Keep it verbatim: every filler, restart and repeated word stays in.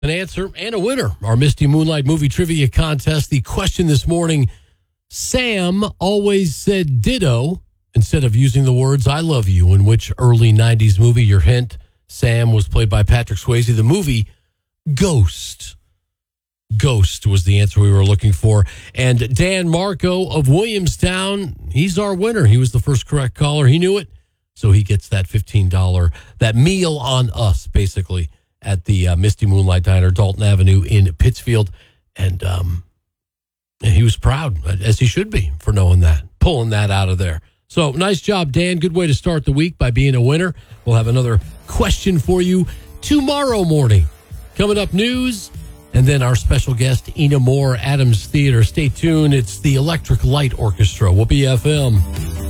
an answer and a winner. Our Misty Moonlight Movie Trivia Contest. The question this morning, Sam always said ditto instead of using the words I love you. In which early nineties movie? Your hint, Sam was played by Patrick Swayze. The movie, Ghost. Ghost was the answer we were looking for. And Dan Marco of Williamstown, he's our winner. He was the first correct caller. He knew it. So he gets that fifteen dollars, that meal on us, basically, at the uh, Misty Moonlight Diner, Dalton Avenue in Pittsfield. And um, he was proud, as he should be, for knowing that, pulling that out of there. So nice job, Dan. Good way to start the week by being a winner. We'll have another question for you tomorrow morning. Coming up, news, and then our special guest, Ina Moore, Adams Theater. Stay tuned. It's the Electric Light Orchestra. Whoopee F M.